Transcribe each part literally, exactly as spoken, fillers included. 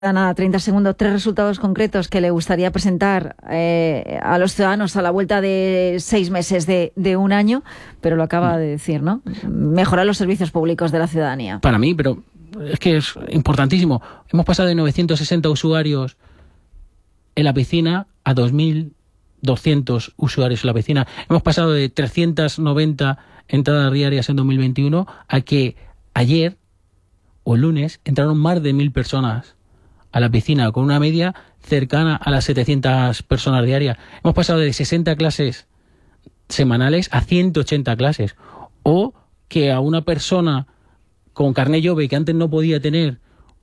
Nada, treinta segundos, tres resultados concretos que le gustaría presentar eh, a los ciudadanos a la vuelta de seis meses de, de un año, pero lo acaba de decir, ¿no? Mejorar los servicios públicos de la ciudadanía. Para mí, pero es que es importantísimo. Hemos pasado de novecientos sesenta usuarios en la piscina a dos mil doscientos usuarios en la piscina. Hemos pasado de trescientas noventa entradas diarias en dos mil veintiuno a que ayer o el lunes entraron más de mil personas a la piscina, con una media cercana a las setecientas personas diarias. Hemos pasado de sesenta clases semanales a ciento ochenta clases. O que a una persona con carné Jove, que antes no podía tener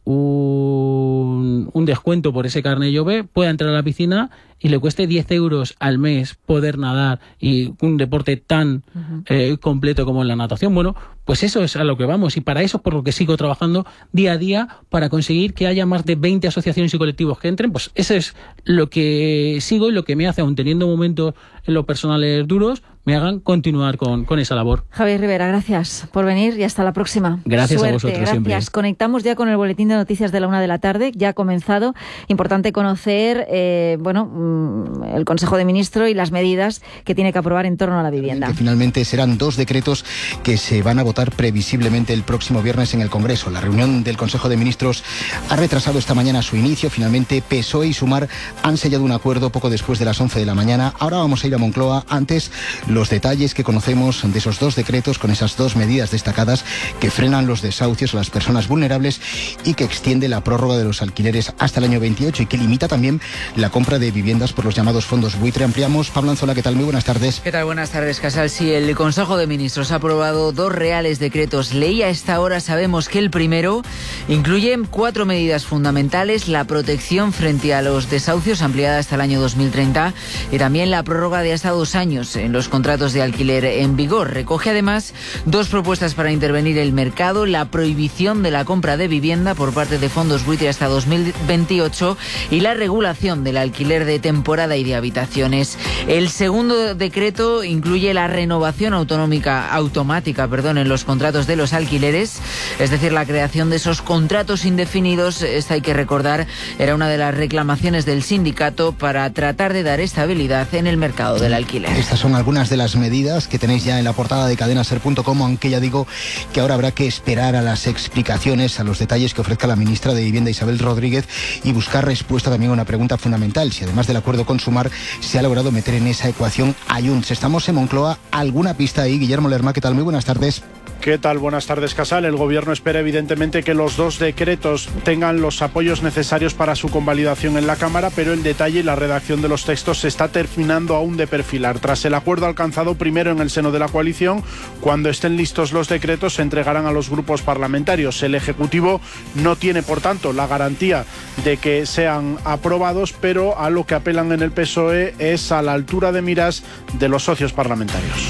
un, un descuento por ese carné Jove, pueda entrar a la piscina y le cueste diez euros al mes poder nadar, y un deporte tan uh-huh. eh, completo como la natación. Bueno, pues eso es a lo que vamos, y para eso es por lo que sigo trabajando día a día, para conseguir que haya más de veinte asociaciones y colectivos que entren. Pues eso es lo que sigo y lo que me hace, aun teniendo momentos en lo personales duros, me hagan continuar con, con esa labor. Javier Rivera, gracias por venir y hasta la próxima. Gracias Suerte, a vosotros gracias. Siempre. Conectamos ya con el boletín de noticias de la una de la tarde, ya ha comenzado. Importante conocer, eh, bueno, el Consejo de Ministros y las medidas que tiene que aprobar en torno a la vivienda. Que finalmente serán dos decretos que se van a votar previsiblemente el próximo viernes en el Congreso. La reunión del Consejo de Ministros ha retrasado esta mañana su inicio. Finalmente P S O E y Sumar han sellado un acuerdo poco después de las once de la mañana. Ahora vamos a ir a Moncloa. Antes, los detalles que conocemos de esos dos decretos con esas dos medidas destacadas que frenan los desahucios a las personas vulnerables y que extiende la prórroga de los alquileres hasta el año veintiocho y que limita también la compra de viviendas por los llamados fondos buitre. Ampliamos. Pablo Anzola, ¿qué tal? Muy buenas tardes. ¿Qué tal? Buenas tardes, Casal. Sí, el Consejo de Ministros ha aprobado dos reales decretos ley. A esta hora sabemos que el primero incluye cuatro medidas fundamentales: la protección frente a los desahucios ampliada hasta el año dos mil treinta y también la prórroga de hasta dos años en los contratos de alquiler en vigor. Recoge además dos propuestas para intervenir el mercado: la prohibición de la compra de vivienda por parte de fondos buitre hasta dos mil veintiocho y la regulación del alquiler de temporada y de habitaciones. El segundo decreto incluye la renovación autonómica automática, perdón, en los contratos de los alquileres, es decir, la creación de esos contratos indefinidos. Esta, hay que recordar, era una de las reclamaciones del sindicato para tratar de dar estabilidad en el mercado del alquiler. Estas son algunas de las medidas que tenéis ya en la portada de cadena ser punto com, aunque ya digo que ahora habrá que esperar a las explicaciones, a los detalles que ofrezca la ministra de Vivienda, Isabel Rodríguez, y buscar respuesta también a una pregunta fundamental: si además del acuerdo con Sumar se ha logrado meter en esa ecuación a Junts. Estamos en Moncloa. ¿Alguna pista ahí? Guillermo Lerma, ¿qué tal? Muy buenas tardes. ¿Qué tal? Buenas tardes, Casal. El Gobierno espera evidentemente que los dos decretos tengan los apoyos necesarios para su convalidación en la Cámara, pero el detalle y la redacción de los textos se está terminando aún de perfilar. Tras el acuerdo alcanzado primero en el seno de la coalición, cuando estén listos los decretos se entregarán a los grupos parlamentarios. El Ejecutivo no tiene, por tanto, la garantía de que sean aprobados, pero a lo que apelan en el P S O E es a la altura de miras de los socios parlamentarios.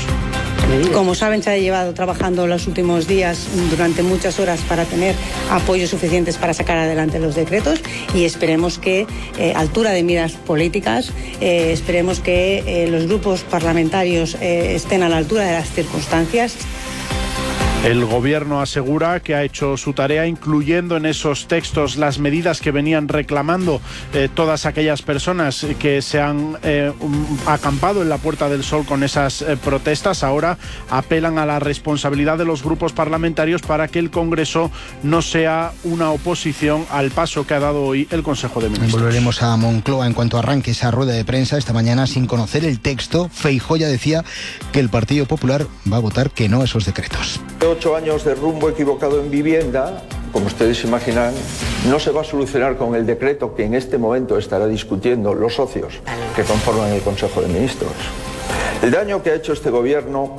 Como saben, se ha llevado trabajando los últimos días durante muchas horas para tener apoyos suficientes para sacar adelante los decretos, y esperemos que, eh, altura de miras políticas, eh, esperemos que eh, los grupos parlamentarios eh, estén a la altura de las circunstancias. El Gobierno asegura que ha hecho su tarea, incluyendo en esos textos las medidas que venían reclamando eh, todas aquellas personas que se han eh, um, acampado en la Puerta del Sol con esas eh, protestas. Ahora apelan a la responsabilidad de los grupos parlamentarios para que el Congreso no sea una oposición al paso que ha dado hoy el Consejo de Ministros. Volveremos a Moncloa en cuanto arranque esa rueda de prensa. Esta mañana, sin conocer el texto, Feijóo ya decía que el Partido Popular va a votar que no a esos decretos. Ocho años de rumbo equivocado en vivienda, como ustedes imaginan, no se va a solucionar con el decreto que en este momento estará discutiendo los socios que conforman el Consejo de Ministros. El daño que ha hecho este gobierno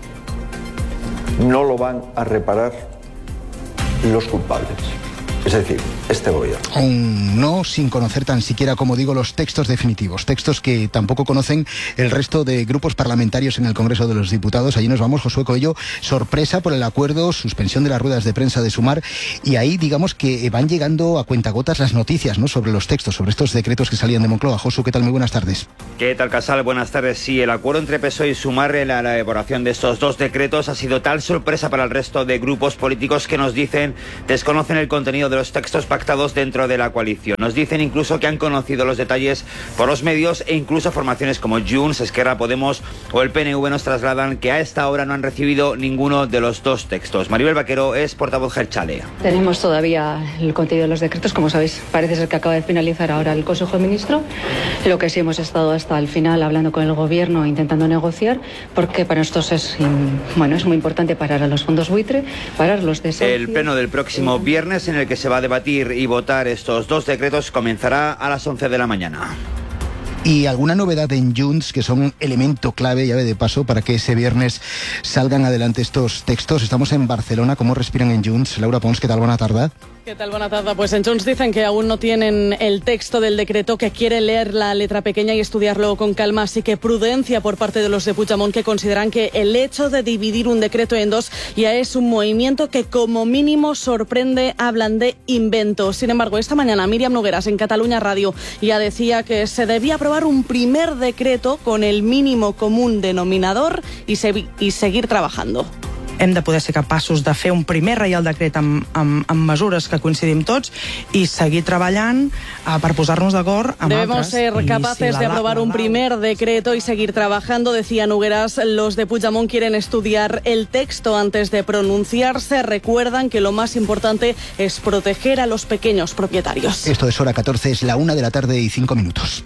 no lo van a reparar los culpables, es decir, este gobierno. Aún no, sin conocer tan siquiera, como digo, los textos definitivos, textos que tampoco conocen el resto de grupos parlamentarios en el Congreso de los Diputados. Allí nos vamos, Josué Coello. Sorpresa por el acuerdo, suspensión de las ruedas de prensa de Sumar, y ahí digamos que van llegando a cuentagotas las noticias, ¿no?, sobre los textos, sobre estos decretos que salían de Moncloa. Josu, ¿qué tal? Muy buenas tardes. ¿Qué tal, Casal? Buenas tardes. Sí, el acuerdo entre P S O E y Sumar en la elaboración de estos dos decretos ha sido tal sorpresa para el resto de grupos políticos que nos dicen desconocen el contenido de de los textos pactados dentro de la coalición. Nos dicen incluso que han conocido los detalles por los medios e incluso formaciones como Junts, Esquerra, Podemos o el P N V nos trasladan que a esta hora no han recibido ninguno de los dos textos. Maribel Vaquero es portavoz Jeltzale. Tenemos todavía el contenido de los decretos, como sabéis, parece ser que acaba de finalizar ahora el Consejo de Ministros. Lo que sí hemos estado hasta el final hablando con el Gobierno, intentando negociar, porque para nosotros es, bueno, es muy importante parar a los fondos buitre, parar los desahucios. El pleno del próximo viernes, en el que se va a debatir y votar estos dos decretos, comenzará a las once de la mañana. Y alguna novedad en Junts, que son elemento clave, llave de paso, para que ese viernes salgan adelante estos textos. Estamos en Barcelona. ¿Cómo respiran en Junts? Laura Pons, ¿qué tal? Buena tarde. ¿Qué tal? Buena tarde. Pues en Junts dicen que aún no tienen el texto del decreto, que quieren leer la letra pequeña y estudiarlo con calma, así que prudencia por parte de los de Puigdemont, que consideran que el hecho de dividir un decreto en dos ya es un movimiento que como mínimo sorprende. Hablan de invento. Sin embargo, esta mañana Míriam Nogueras en Catalunya Radio ya decía que se debía aprobar un primer decreto con el mínimo común denominador y, se, y seguir trabajando. Hem de poder ser capaços de fer un primer reial decret amb, amb, amb mesures que coincidim tots i seguir treballant uh, per posar-nos d'acord amb Debemos altres. ser capaces si de aprobar un primer decreto y seguir trabajando, decía Nogueras. Los de Puigdemont quieren estudiar el texto antes de pronunciarse. Recuerdan que lo más importante es proteger a los pequeños propietarios. Esto es Hora catorce, es la una de la tarde y cinco minutos.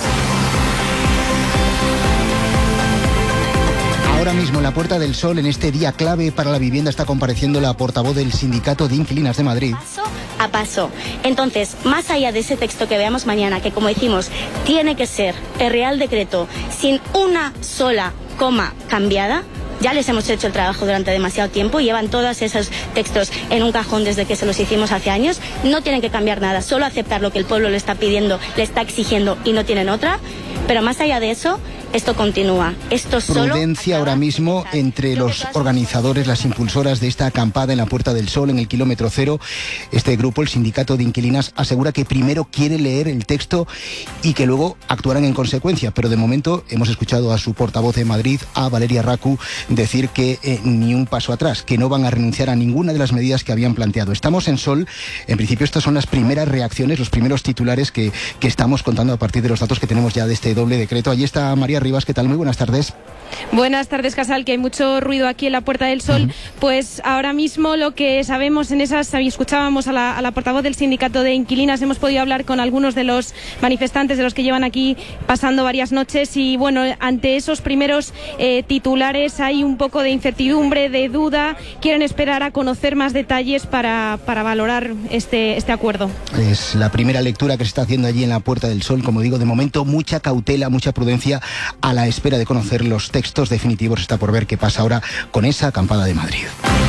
Ahora mismo en la Puerta del Sol, en este día clave para la vivienda, está compareciendo la portavoz del Sindicato de Inquilinas de Madrid. Paso a paso. Entonces, más allá de ese texto que veamos mañana, que como decimos, tiene que ser el Real Decreto sin una sola coma cambiada, ya les hemos hecho el trabajo durante demasiado tiempo, llevan todos esos textos en un cajón desde que se los hicimos hace años, no tienen que cambiar nada, solo aceptar lo que el pueblo le está pidiendo, le está exigiendo y no tienen otra, pero más allá de eso, esto continúa. Esto solo Prudencia ahora mismo entre los organizadores, las impulsoras de esta acampada en la Puerta del Sol, en el kilómetro cero. Este grupo, el Sindicato de Inquilinas, asegura que primero quiere leer el texto y que luego actuarán en consecuencia. Pero de momento hemos escuchado a su portavoz de Madrid, a Valeria Racu, decir que eh, ni un paso atrás, que no van a renunciar a ninguna de las medidas que habían planteado. Estamos en Sol. En principio estas son las primeras reacciones, los primeros titulares que, que estamos contando a partir de los datos que tenemos ya de este doble decreto. Allí está María Rivas, ¿qué tal? Muy buenas tardes. Buenas tardes, Casal, que hay mucho ruido aquí en la Puerta del Sol. Uh-huh. Pues ahora mismo lo que sabemos en esas, escuchábamos a la, a la portavoz del Sindicato de Inquilinas, hemos podido hablar con algunos de los manifestantes, de los que llevan aquí pasando varias noches, y bueno, ante esos primeros eh, titulares hay un poco de incertidumbre, de duda, quieren esperar a conocer más detalles para, para valorar este, este acuerdo. Es la primera lectura que se está haciendo allí en la Puerta del Sol. Como digo, de momento mucha cautela, mucha prudencia a la espera de conocer los textos definitivos. Está por ver qué pasa ahora con esa acampada de Madrid.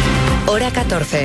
Hora catorce.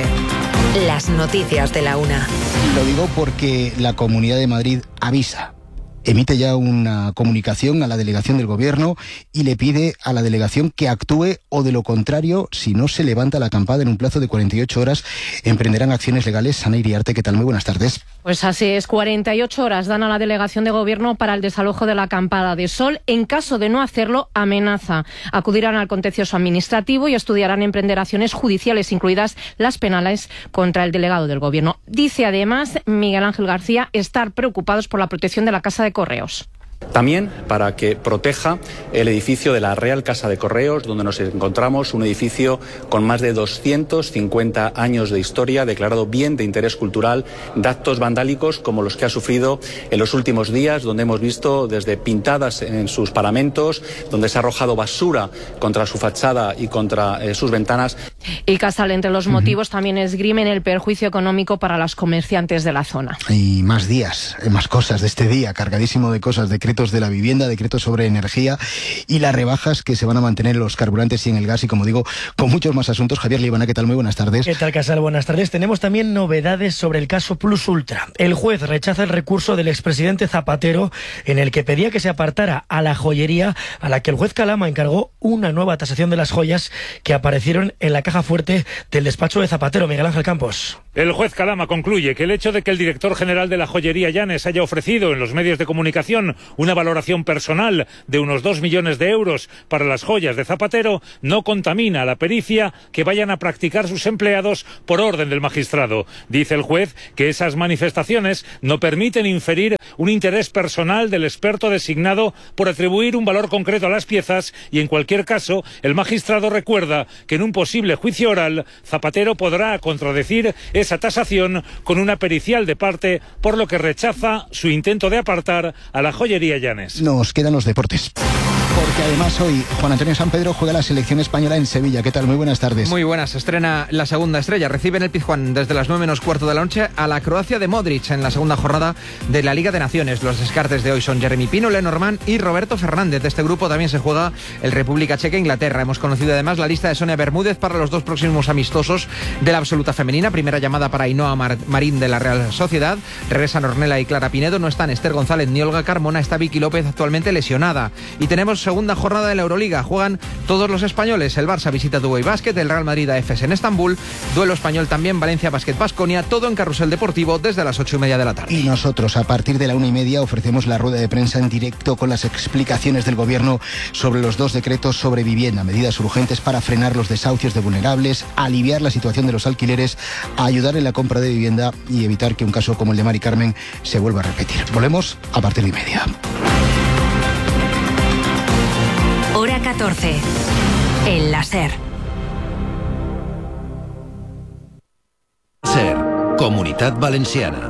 Las noticias de la una. Lo digo porque la Comunidad de Madrid avisa. Emite ya una comunicación a la delegación del Gobierno y le pide a la delegación que actúe, o de lo contrario, si no se levanta la acampada en un plazo de cuarenta y ocho horas, emprenderán acciones legales. Ana Iriarte, ¿qué tal? Muy buenas tardes. Pues así es, cuarenta y ocho horas dan a la delegación de Gobierno para el desalojo de la acampada de Sol. En caso de no hacerlo, amenaza. Acudirán al contencioso administrativo y estudiarán emprender acciones judiciales, incluidas las penales, contra el delegado del Gobierno. Dice además Miguel Ángel García estar preocupados por la protección de la Casa de Correos. También para que proteja el edificio de la Real Casa de Correos, donde nos encontramos, un edificio con más de doscientos cincuenta años de historia, declarado bien de interés cultural, de actos vandálicos como los que ha sufrido en los últimos días, donde hemos visto desde pintadas en sus paramentos, donde se ha arrojado basura contra su fachada y contra eh, sus ventanas. Y Casal, entre los motivos, uh-huh, también esgrimen el perjuicio económico para los comerciantes de la zona. Y más días, más cosas de este día, cargadísimo de cosas, de decretos de la vivienda, decretos sobre energía y las rebajas que se van a mantener en los carburantes y en el gas, y como digo, con muchos más asuntos. Javier Libana, ¿qué tal? Muy buenas tardes. ¿Qué tal, Casal? Buenas tardes. Tenemos también novedades sobre el caso Plus Ultra. El juez rechaza el recurso del expresidente Zapatero en el que pedía que se apartara a la joyería, a la que el juez Calama encargó una nueva tasación de las joyas que aparecieron en la caja fuerte del despacho de Zapatero. Miguel Ángel Campos. El juez Calama concluye que el hecho de que el director general de la joyería Llanes haya ofrecido en los medios de comunicación Una valoración personal de unos dos millones de euros para las joyas de Zapatero no contamina a la pericia que vayan a practicar sus empleados por orden del magistrado. Dice el juez que esas manifestaciones no permiten inferir un interés personal del experto designado por atribuir un valor concreto a las piezas y, en cualquier caso, el magistrado recuerda que en un posible juicio oral Zapatero podrá contradecir esa tasación con una pericial de parte, por lo que rechaza su intento de apartar a la joyería Llanes. Nos quedan los deportes. Porque además hoy Juan Antonio Sampedro juega la selección española en Sevilla. ¿Qué tal? Muy buenas tardes. Muy buenas. Estrena la segunda estrella. Recibe en el Pizjuán desde las nueve menos cuarto de la noche a la Croacia de Modric en la segunda jornada de la Liga de Naciones. Los descartes de hoy son Jeremy Pino, Lenormand y Roberto Fernández. De este grupo también se juega el República Checa e Inglaterra. Hemos conocido además la lista de Sonia Bermúdez para los dos próximos amistosos de la absoluta femenina. Primera llamada para Ainhoa Mar- Marín de la Real Sociedad. Regresan Ornella y Clara Pinedo. No están Esther González ni Olga Carmona. Está Vicky López, actualmente lesionada. Y tenemos segunda jornada de la Euroliga. Juegan todos los españoles. El Barça visita Dubai Basket, el Real Madrid a Efes en Estambul. Duelo español también, Valencia Basket Baskonia. Todo en Carrusel Deportivo desde las ocho y media de la tarde. Y nosotros a partir de la una y media ofrecemos la rueda de prensa en directo con las explicaciones del Gobierno sobre los dos decretos sobre vivienda, medidas urgentes para frenar los desahucios de vulnerables, aliviar la situación de los alquileres, ayudar en la compra de vivienda y evitar que un caso como el de Mari Carmen se vuelva a repetir. Volvemos a partir de y media. Hora catorce. El láser. SER, Comunitat Valenciana.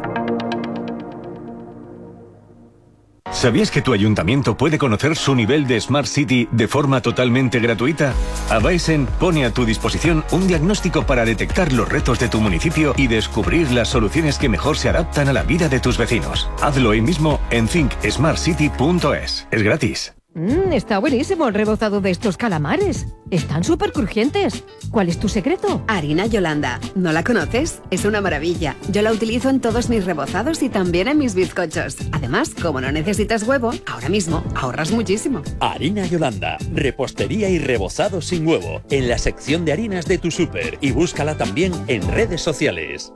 ¿Sabías que tu ayuntamiento puede conocer su nivel de Smart City de forma totalmente gratuita? Avaesen pone a tu disposición un diagnóstico para detectar los retos de tu municipio y descubrir las soluciones que mejor se adaptan a la vida de tus vecinos. Hazlo hoy mismo en think smart city punto es. Es gratis. Mmm, está buenísimo el rebozado de estos calamares. Están súper crujientes. ¿Cuál es tu secreto? Harina Yolanda. ¿No la conoces? Es una maravilla. Yo la utilizo en todos mis rebozados y también en mis bizcochos. Además, como no necesitas huevo, ahora mismo ahorras muchísimo. Harina Yolanda. Repostería y rebozado sin huevo. En la sección de harinas de tu súper. Y búscala también en redes sociales.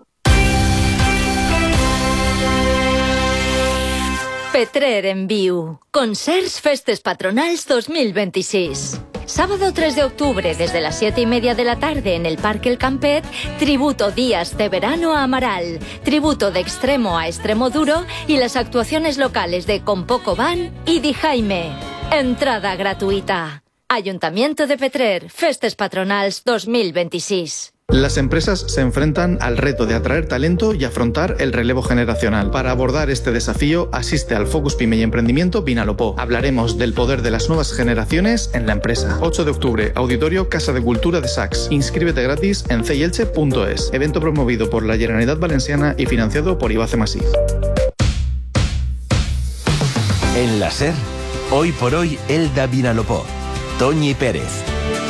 Petrer en viu. Concerts Festes Patronals dos mil veintiséis. Sábado tres de octubre, desde las siete y media de la tarde en el Parque El Campet, tributo Días de Verano a Amaral, tributo de Extremo a Extremoduro y las actuaciones locales de Con Poco Van y Di Jaime. Entrada gratuita. Ayuntamiento de Petrer, Festes Patronals dos mil veintiséis. Las empresas se enfrentan al reto de atraer talento y afrontar el relevo generacional. Para abordar este desafío, asiste al Focus Pyme y Emprendimiento Vinalopó. Hablaremos del poder de las nuevas generaciones en la empresa. ocho de octubre, Auditorio Casa de Cultura de Sacs. Inscríbete gratis en ceielche punto es. Evento promovido por la Generalitat Valenciana y financiado por Ibace Masí. En la SER, hoy por hoy, Elda Vinalopó. Toñi Pérez.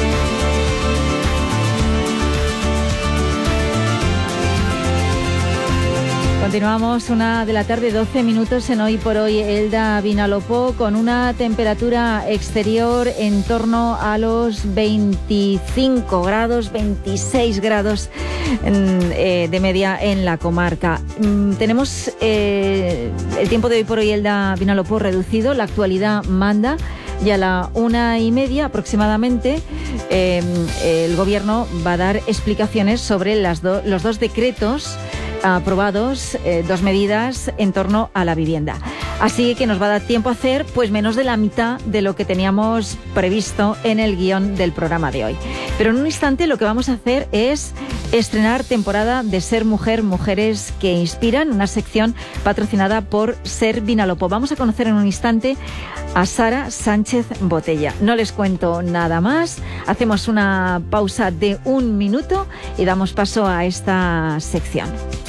Continuamos, una de la tarde, doce minutos en Hoy por Hoy, Elda Vinalopó, con una temperatura exterior en torno a los veinticinco grados, veintiséis grados en, eh, de media en la comarca. Mm, tenemos eh, el tiempo de Hoy por Hoy, Elda Vinalopó, reducido, la actualidad manda. Y a la una y media aproximadamente eh, el Gobierno va a dar explicaciones sobre las do- los dos decretos aprobados, eh, dos medidas en torno a la vivienda. Así que nos va a dar tiempo a hacer pues menos de la mitad de lo que teníamos previsto en el guión del programa de hoy. Pero en un instante lo que vamos a hacer es estrenar temporada de Ser Mujer, Mujeres que Inspiran, una sección patrocinada por Ser Vinalopó. Vamos a conocer en un instante a Sara Sánchez Botella. No les cuento nada más. Hacemos una pausa de un minuto y damos paso a esta sección.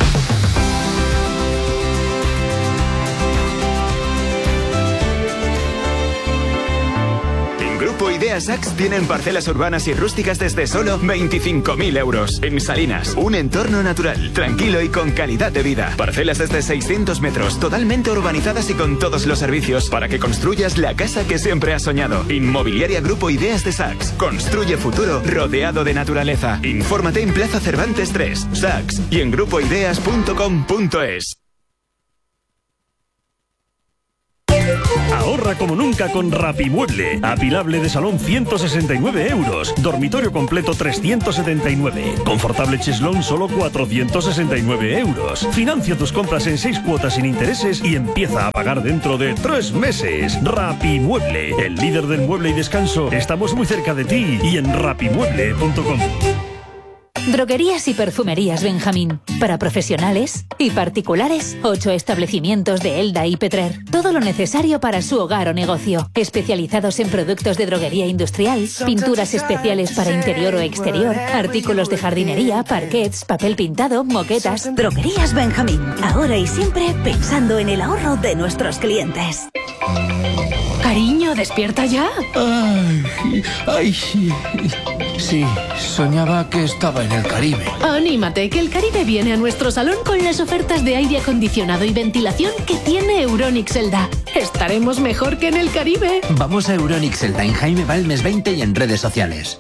Grupo Idea Sax tienen parcelas urbanas y rústicas desde solo veinticinco mil euros. En Salinas, un entorno natural, tranquilo y con calidad de vida. Parcelas desde seiscientos metros, totalmente urbanizadas y con todos los servicios para que construyas la casa que siempre has soñado. Inmobiliaria Grupo Ideas de Sax. Construye futuro rodeado de naturaleza. Infórmate en Plaza Cervantes tres, Sax, y en grupo ideas punto com punto es. Ahorra como nunca con Rapimueble. Apilable de salón ciento sesenta y nueve euros. Dormitorio completo trescientos setenta y nueve. Confortable cheslón solo cuatrocientos sesenta y nueve euros. Financia tus compras en seis cuotas sin intereses y empieza a pagar dentro de tres meses. Rapimueble, el líder del mueble y descanso. Estamos muy cerca de ti y en rapimueble punto com. Droguerías y perfumerías Benjamín. Para profesionales y particulares, ocho establecimientos de Elda y Petrer. Todo lo necesario para su hogar o negocio. Especializados en productos de droguería industrial, pinturas especiales para interior o exterior, artículos de jardinería, parquets, papel pintado, moquetas. Droguerías Benjamín. Ahora y siempre pensando en el ahorro de nuestros clientes. Cariño, despierta ya. Ay, ay, sí. Sí, soñaba que estaba en el Caribe. Anímate, que el Caribe viene a nuestro salón con las ofertas de aire acondicionado y ventilación que tiene Euronics Elda. Estaremos mejor que en el Caribe. Vamos a Euronics Elda en Jaime Balmes veinte y en redes sociales.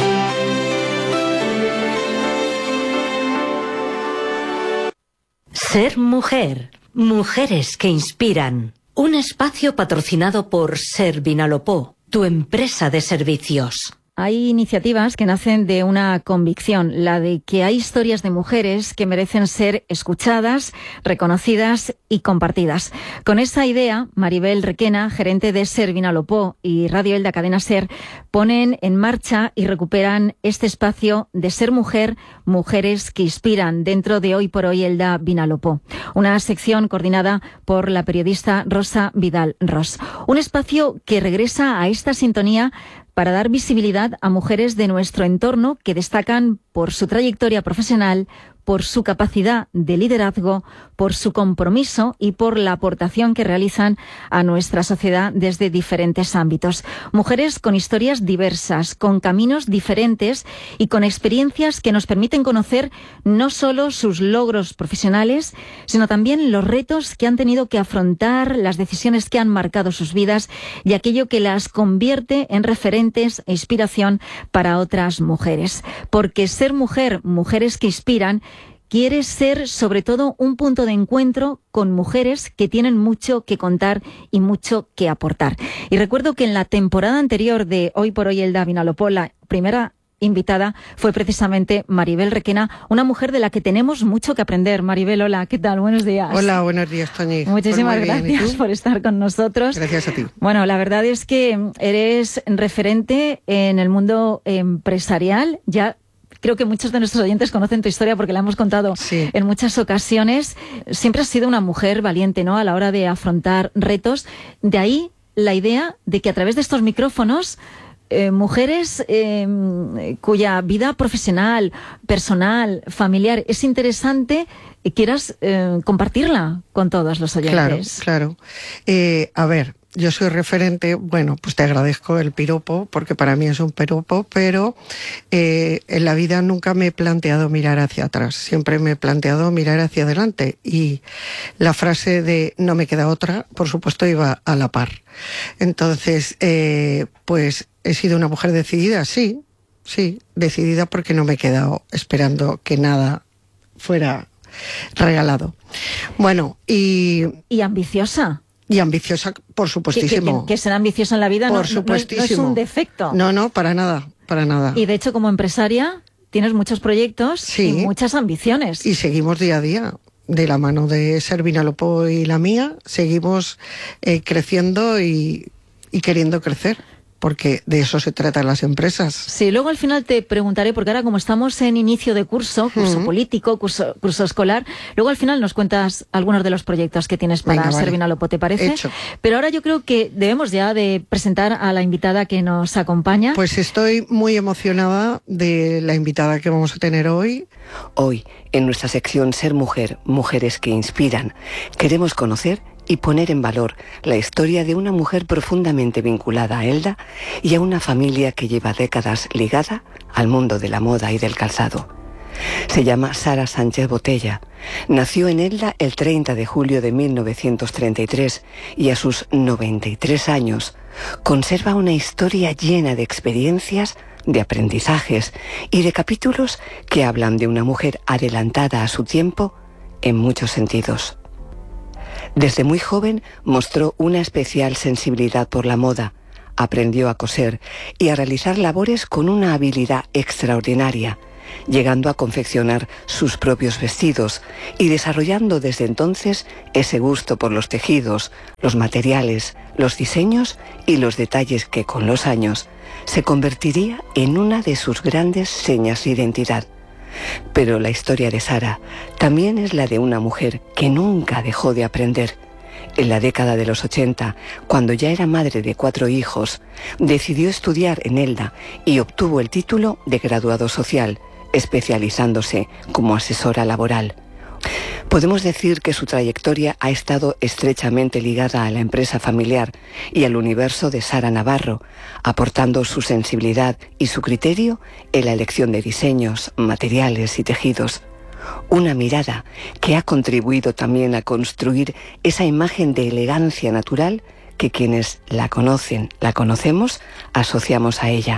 Ser mujer. Mujeres que inspiran. Un espacio patrocinado por Ser Vinalopó, tu empresa de servicios. Hay iniciativas que nacen de una convicción, la de que hay historias de mujeres que merecen ser escuchadas, reconocidas y compartidas. Con esa idea, Maribel Requena, gerente de Ser Vinalopó y Radio Elda Cadena Ser, ponen en marcha y recuperan este espacio de Ser Mujer, Mujeres que Inspiran, dentro de Hoy por Hoy Elda Vinalopó. Una sección coordinada por la periodista Rosa Vidal Ros. Un espacio que regresa a esta sintonía para dar visibilidad a mujeres de nuestro entorno que destacan por su trayectoria profesional, por su capacidad de liderazgo, por su compromiso y por la aportación que realizan a nuestra sociedad desde diferentes ámbitos. Mujeres con historias diversas, con caminos diferentes y con experiencias que nos permiten conocer no solo sus logros profesionales, sino también los retos que han tenido que afrontar, las decisiones que han marcado sus vidas y aquello que las convierte en referentes e inspiración para otras mujeres. Porque ser mujer, mujeres que inspiran, quiere ser sobre todo un punto de encuentro con mujeres que tienen mucho que contar y mucho que aportar. Y recuerdo que en la temporada anterior de Hoy por Hoy Elda Vinalopó, la primera invitada fue precisamente Maribel Requena, una mujer de la que tenemos mucho que aprender. Maribel, hola, ¿qué tal? Buenos días. Hola, buenos días, Toñi. Muchísimas pues gracias por estar con nosotros. Gracias a ti. Bueno, la verdad es que eres referente en el mundo empresarial. Ya creo que muchos de nuestros oyentes conocen tu historia porque la hemos contado sí. en muchas ocasiones. Siempre has sido una mujer valiente, ¿no?, a la hora de afrontar retos. De ahí la idea de que a través de estos micrófonos Eh, mujeres eh, cuya vida profesional, personal, familiar es interesante y quieras eh, compartirla con todos los oyentes. Claro, claro. Eh, a ver, yo soy referente, bueno, pues te agradezco el piropo, porque para mí es un piropo, pero eh, en la vida nunca me he planteado mirar hacia atrás, siempre me he planteado mirar hacia adelante, y la frase de no me queda otra, por supuesto, iba a la par. Entonces, eh, pues he sido una mujer decidida, sí, sí, decidida porque no me he quedado esperando que nada fuera regalado. Bueno, y... Y ambiciosa. Y ambiciosa, por supuestísimo. Que, que, que ser ambiciosa en la vida no, no, no, es, no es un defecto. No, no, para nada, para nada. Y de hecho, como empresaria, tienes muchos proyectos sí, y muchas ambiciones. Y seguimos día a día. De la mano de Ser Vinalopó y la mía, seguimos eh, creciendo y, y queriendo crecer, porque de eso se tratan las empresas. Sí, luego al final te preguntaré, porque ahora como estamos en inicio de curso, curso uh-huh. político, curso, curso escolar, luego al final nos cuentas algunos de los proyectos que tienes para Venga, Ser vale. Vinalopó, ¿te parece? Hecho. Pero ahora yo creo que debemos ya de presentar a la invitada que nos acompaña. Pues estoy muy emocionada de la invitada que vamos a tener hoy. Hoy, en nuestra sección Ser Mujer, Mujeres que Inspiran, queremos conocer y poner en valor la historia de una mujer profundamente vinculada a Elda y a una familia que lleva décadas ligada al mundo de la moda y del calzado. Se llama Sara Sánchez Botella. Nació en Elda el treinta de julio de mil novecientos treinta y tres y a sus noventa y tres años conserva una historia llena de experiencias, de aprendizajes y de capítulos que hablan de una mujer adelantada a su tiempo en muchos sentidos. Desde muy joven mostró una especial sensibilidad por la moda. Aprendió a coser y a realizar labores con una habilidad extraordinaria, llegando a confeccionar sus propios vestidos y desarrollando desde entonces ese gusto por los tejidos, los materiales, los diseños y los detalles que con los años se convertiría en una de sus grandes señas de identidad. Pero la historia de Sara también es la de una mujer que nunca dejó de aprender. En la década de los ochenta, cuando ya era madre de cuatro hijos, decidió estudiar en Elda y obtuvo el título de graduado social, especializándose como asesora laboral. Podemos decir que su trayectoria ha estado estrechamente ligada a la empresa familiar y al universo de Sara Navarro, aportando su sensibilidad y su criterio en la elección de diseños, materiales y tejidos. Una mirada que ha contribuido también a construir esa imagen de elegancia natural que quienes la conocen, la conocemos, asociamos a ella.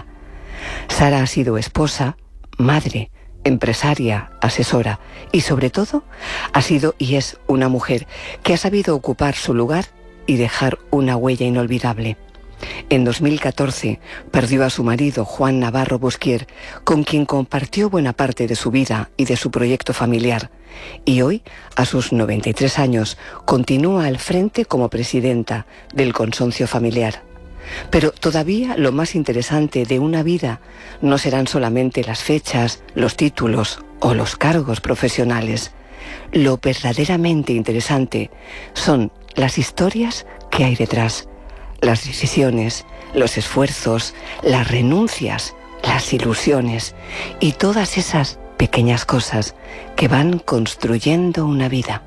Sara ha sido esposa, madre, empresaria, asesora y sobre todo ha sido y es una mujer que ha sabido ocupar su lugar y dejar una huella inolvidable. En dos mil catorce perdió a su marido Juan Navarro Busquier, con quien compartió buena parte de su vida y de su proyecto familiar, y hoy, a sus noventa y tres años, continúa al frente como presidenta del consorcio familiar. Pero todavía lo más interesante de una vida no serán solamente las fechas, los títulos o los cargos profesionales. Lo verdaderamente interesante son las historias que hay detrás, las decisiones, los esfuerzos, las renuncias, las ilusiones y todas esas pequeñas cosas que van construyendo una vida.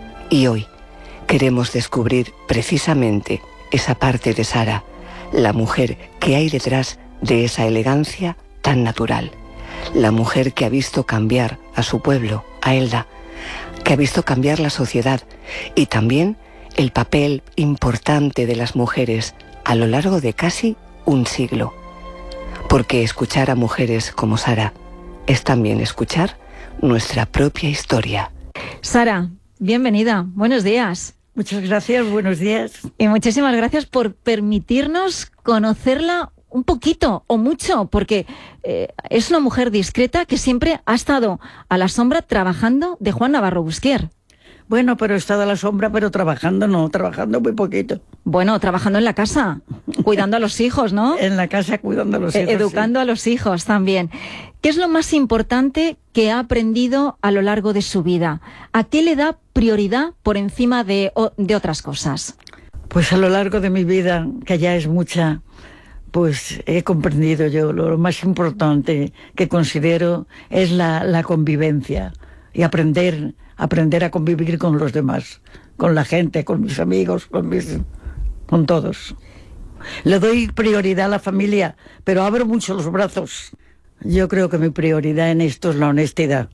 Y hoy queremos descubrir precisamente esa parte de Sara, la mujer que hay detrás de esa elegancia tan natural, la mujer que ha visto cambiar a su pueblo, a Elda, que ha visto cambiar la sociedad y también el papel importante de las mujeres a lo largo de casi un siglo. Porque escuchar a mujeres como Sara es también escuchar nuestra propia historia. Sara, bienvenida, buenos días. Muchas gracias, buenos días. Y muchísimas gracias por permitirnos conocerla un poquito o mucho, porque eh, es una mujer discreta que siempre ha estado a la sombra trabajando de Juan Navarro Busquier. Bueno, pero he estado a la sombra, pero trabajando no, trabajando muy poquito. Bueno, trabajando en la casa, cuidando a los hijos, ¿no? En la casa cuidando a los hijos. Eh, educando sí. a los hijos también. ¿Qué es lo más importante que ha aprendido a lo largo de su vida? ¿A qué le da prioridad por encima de, de otras cosas? Pues a lo largo de mi vida, que ya es mucha, pues he comprendido yo lo más importante que considero es la, la convivencia y aprender, aprender a convivir con los demás, con la gente, con mis amigos, con mis, con todos. Le doy prioridad a la familia, pero abro mucho los brazos. Yo creo que mi prioridad en esto es la honestidad.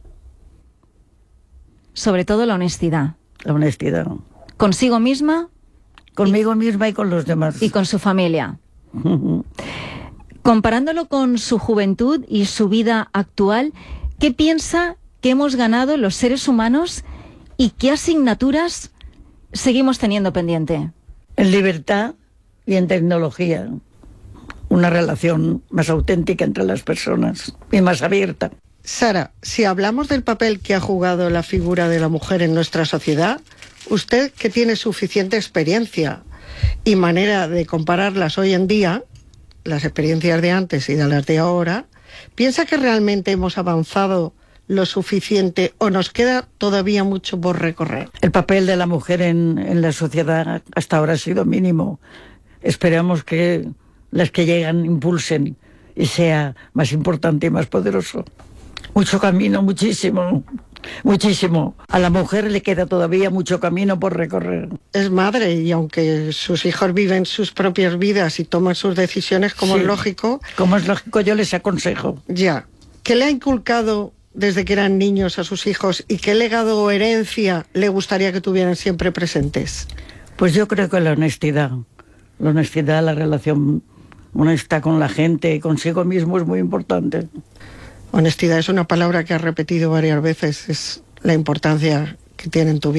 Sobre todo la honestidad. La honestidad. ¿Consigo misma? Conmigo y, misma y con los demás. Y con su familia. Comparándolo con su juventud y su vida actual, ¿qué piensa que hemos ganado los seres humanos y qué asignaturas seguimos teniendo pendiente? En libertad y en tecnología. Una relación más auténtica entre las personas y más abierta. Sara, si hablamos del papel que ha jugado la figura de la mujer en nuestra sociedad, usted que tiene suficiente experiencia y manera de compararlas hoy en día, las experiencias de antes y de las de ahora, ¿piensa que realmente hemos avanzado lo suficiente o nos queda todavía mucho por recorrer? El papel de la mujer en, en la sociedad hasta ahora ha sido mínimo. Esperamos que las que llegan impulsen y sea más importante y más poderoso. Mucho camino, muchísimo, muchísimo. A la mujer le queda todavía mucho camino por recorrer. Es madre y aunque sus hijos viven sus propias vidas y toman sus decisiones como sí, es lógico... Como es lógico, yo les aconsejo. Ya. ¿Qué le ha inculcado desde que eran niños a sus hijos y qué legado o herencia le gustaría que tuvieran siempre presentes? Pues yo creo que la honestidad. La honestidad, la relación honesta con la gente y consigo mismo es muy importante. Honestidad es una palabra que has repetido varias veces, es la importancia que tiene en tu vida.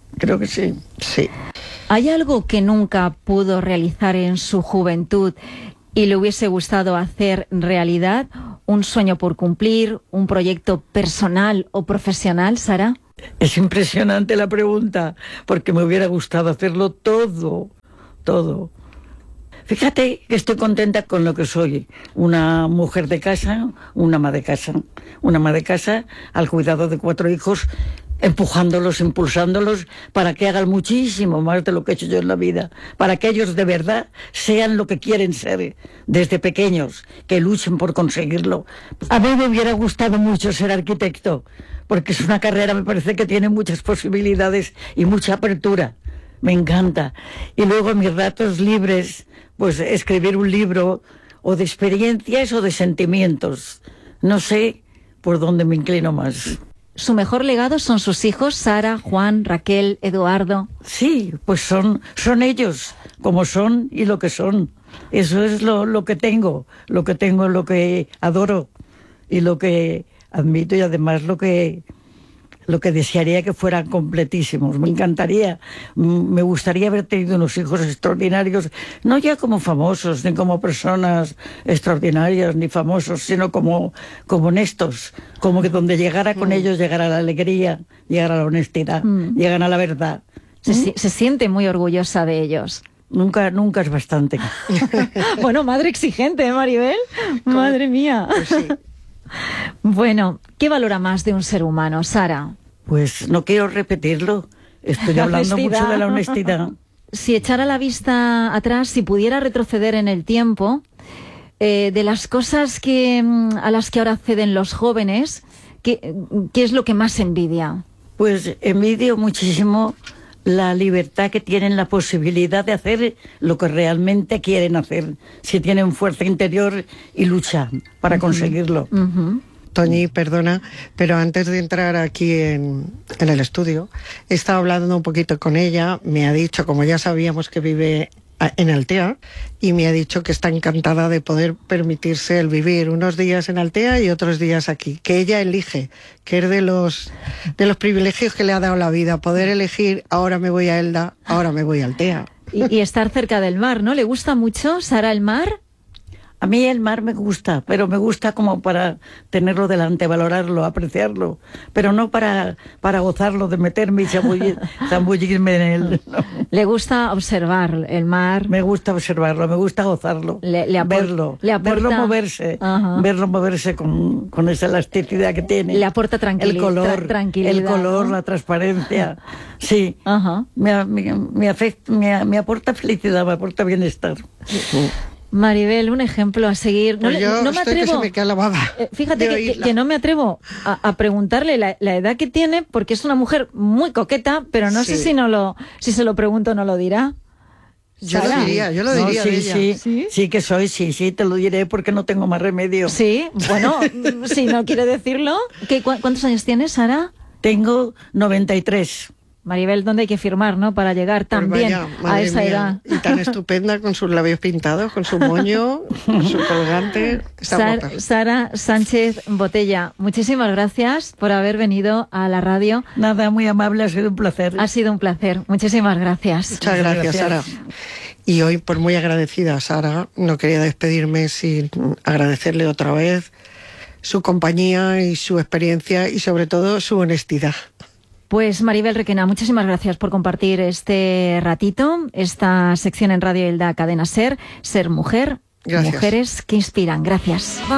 creo que sí. Sí. ¿Hay algo que nunca pudo realizar en su juventud y le hubiese gustado hacer realidad? ¿Un sueño por cumplir? ¿Un proyecto personal o profesional, Sara? Es impresionante la pregunta, porque me hubiera gustado hacerlo todo, todo. Fíjate que estoy contenta con lo que soy, una mujer de casa, una ama de casa, una ama de casa al cuidado de cuatro hijos, empujándolos, impulsándolos para que hagan muchísimo más de lo que he hecho yo en la vida, para que ellos de verdad sean lo que quieren ser desde pequeños, que luchen por conseguirlo. A mí me hubiera gustado mucho ser arquitecto, porque es una carrera, me parece que tiene muchas posibilidades y mucha apertura. Me encanta. Y luego en mis ratos libres, pues escribir un libro o de experiencias o de sentimientos. No sé por dónde me inclino más. ¿Su mejor legado son sus hijos, Sara, Juan, Raquel, Eduardo? Sí, pues son, son ellos, como son y lo que son. Eso es lo, lo que tengo, lo que tengo, lo que adoro y lo que admito, y además lo que, lo que desearía que fueran completísimos. Me encantaría, me gustaría haber tenido unos hijos extraordinarios, no ya como famosos, ni como personas extraordinarias, ni famosos, sino como, como honestos, como que donde llegara con mm. ellos llegara la alegría, llegara la honestidad, mm. llegan a la verdad. Se, ¿Mm? se siente muy orgullosa de ellos. Nunca, nunca es bastante. Bueno, madre exigente, ¿eh, Maribel? Madre mía. Pues sí. Bueno, ¿qué valora más de un ser humano, Sara? Pues no quiero repetirlo. Estoy La hablando honestidad. mucho de la honestidad. Si echara la vista atrás, si pudiera retroceder en el tiempo, eh, de las cosas que a las que ahora acceden los jóvenes, ¿qué, qué es lo que más envidia? Pues envidio muchísimo la libertad que tienen, la posibilidad de hacer lo que realmente quieren hacer, si tienen fuerza interior y luchan para uh-huh. conseguirlo. Uh-huh. Toñi, perdona, pero antes de entrar aquí en, en el estudio, he estado hablando un poquito con ella, me ha dicho, como ya sabíamos que vive en Altea, y me ha dicho que está encantada de poder permitirse el vivir unos días en Altea y otros días aquí, que ella elige, que es de los de los privilegios que le ha dado la vida, poder elegir, ahora me voy a Elda, ahora me voy a Altea. Y, y estar cerca del mar, ¿no? ¿Le gusta mucho, Sara, el mar? A mí el mar me gusta, pero me gusta como para tenerlo delante, valorarlo, apreciarlo, pero no para, para gozarlo, de meterme y zambullir, zambullirme en él. No. ¿Le gusta observar el mar? Me gusta observarlo, me gusta gozarlo, le, le apor- verlo, le aporta... verlo moverse, uh-huh. verlo moverse con, con esa elasticidad que tiene. Le aporta tranquilidad. El color, tranquilidad, el color, ¿no? La transparencia. Sí, uh-huh. me, me, me, afecta, me, me aporta felicidad, me aporta bienestar. Uh-huh. Maribel, un ejemplo a seguir. No, pues yo no me atrevo. Que se me queda la baba eh, fíjate que, que, que no me atrevo a, a preguntarle la, la edad que tiene, porque es una mujer muy coqueta, pero no sí. sé si no lo, si se lo pregunto no lo dirá. Yo ¿Sara? lo diría, yo lo diría. No, sí, de ella. Sí, sí, sí que soy, sí, sí, te lo diré porque no tengo más remedio. Sí, bueno, si no quiere decirlo. ¿Qué, cu- ¿Cuántos años tienes, Sara? Tengo noventa y tres. Maribel, ¿dónde hay que firmar, no? Para llegar también pues a esa mía. edad. Y tan estupenda, con sus labios pintados, con su moño, con su colgante. Sar, Sara Sánchez Botella, muchísimas gracias por haber venido a la radio. Nada, muy amable, ha sido un placer. Ha sido un placer, muchísimas gracias. Muchas gracias, Sara. Y hoy, por muy agradecida a Sara, no quería despedirme sin agradecerle otra vez su compañía y su experiencia y sobre todo su honestidad. Pues Maribel Requena, muchísimas gracias por compartir este ratito, esta sección en Radio Elda Cadena Ser, Ser Mujer, gracias. Mujeres que inspiran. Gracias.